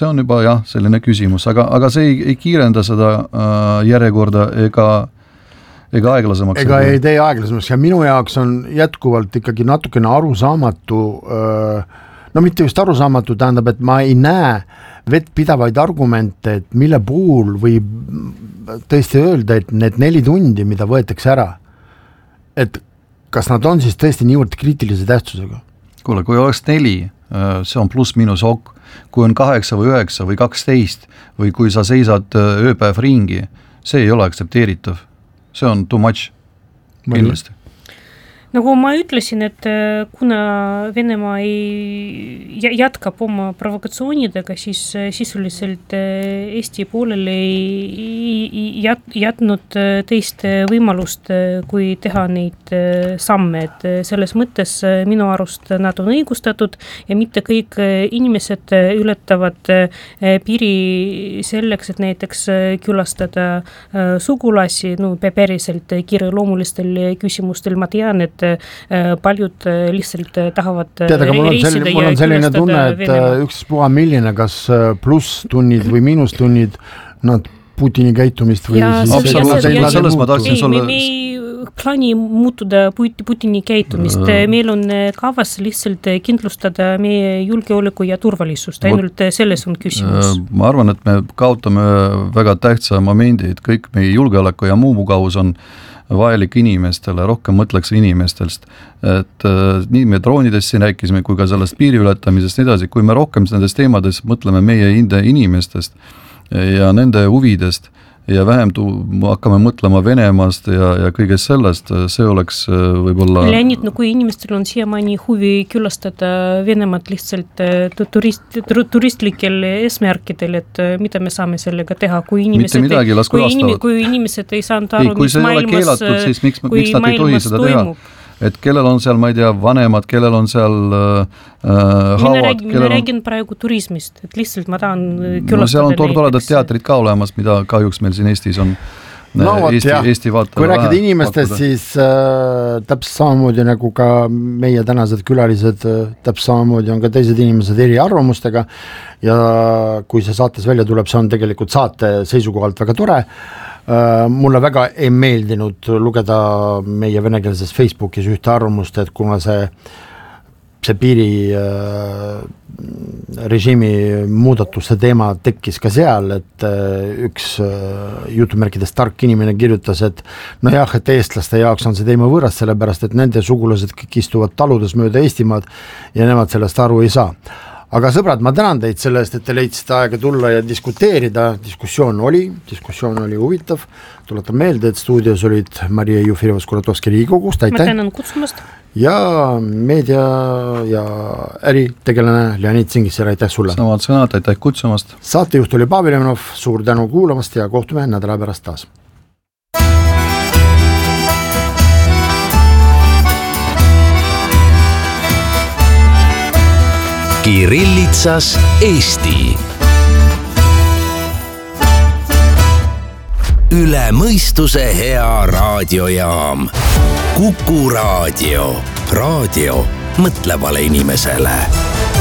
See on juba jah, selline küsimus, aga see ei kiirenda seda järjekorda ega aeglasemaks. Ega ei tee aeglasemaks ja minu jaoks on jätkuvalt ikkagi natukene arusaamatu, no mitte just arusaamatu, tähendab, et ma ei näe vettpidavaid argumente, et mille puhul võib tõesti öelda, et need 4 tundi, mida võetakse ära, et kas nad on siis tõesti niivõrd kriitilise tähtsusega? Kuule, kui oleks 4, see on pluss miinus ok, kui on 8 või 9 või 12 või kui sa seisad ööpäev ringi, see ei ole aktsepteeritav. See on too much, kindlasti. Nagu ma ütlesin, et kuna Venemaa ei jätkab oma provokatsioonidega, siis sisuliselt Eesti poolele ei jätnud teist võimalust, kui teha neid samme. Et selles mõttes minu arust nad on õigustatud ja mitte kõik inimesed ületavad piiri selleks, et näiteks külastada sugulasi, päriselt kiireloomulistel küsimustel. Ma tean, et paljud lihtsalt tahavad reisida mul on selline tunne, et ükspuha milline, kas pluss-tunnid või miinustunnid nad Putini käitumist või selles ma tahtsin sulle... Me ei plaani muutuda Putini käitumist. Meil on kavas lihtsalt kindlustada meie julgeoleku ja turvalisust. Ainult selles on küsimus. Ma arvan, et me kaotame väga tähtsa momendi, et kõik meie julgeoleku ja muu mugavus on vajalik inimestele, rohkem mõtleks inimestest, et nii me droonidest siin rääkisime, kui ka sellest piiriületamisest edasi, kui me rohkem nendest teemadest mõtleme meie inimestest ja nende huvidest ja vähem hakkame mõtlema Venemaast ja kõigest sellest, see oleks võib-olla... Leonid, kui inimestel on siiamaani huvi külastada Venemaad lihtsalt turistlikel eesmärkidel, et mida me saame sellega teha, kui inimesed ei saanud aru, kui see ei ole keelatud, siis miks nad ei tohi seda teha? Et kellel on seal, ma ei tea, vanemad, kellel on seal haavad. Mina räägin praegu turismist, et lihtsalt ma tahan külastada. No seal on toredad teatrid ka olemas, mida kahjuks meil siin Eestis on. Eesti vaatab. Kui rääkida inimestest, siis täpselt samamoodi nagu ka meie tänased külalised, täpselt samamoodi on ka teised inimesed eri arvamustega ja kui see saates välja tuleb, see on tegelikult saate seisukohalt väga tore. Mulle väga ei meeldinud lugeda meie venekeelses Facebookis ühte arvamust, et kuna see piiri režiimi muudatuste teema tekkis ka seal, et üks jutumärkides tark inimene kirjutas, et nojah, et eestlaste jaoks on see teema võõras, sellepärast et nende sugulased kõik istuvad taludes mööda Eestimaad ja nemad sellest aru ei saa. Aga sõbrad, ma tänan teid selle eest, et te leidsite aega tulla ja diskuteerida. Diskussioon oli huvitav. Tuletan meelde, et stuudios olid Maria Jufireva-Skuratovski Riigikogust. Ma tänan kutsumast. Ja meedia ja äritegelane Leonid Singisser, aitäh sulle. Samad sõnad, aitäh kutsumast. Saatejuht oli Pavel Leonov, suur tänu kuulamast ja kohtume nädala pärast taas. Kirillitsas Eesti. Üle mõistuse hea raadiojaam. Kuku Raadio. Raadio mõtlevale inimesele.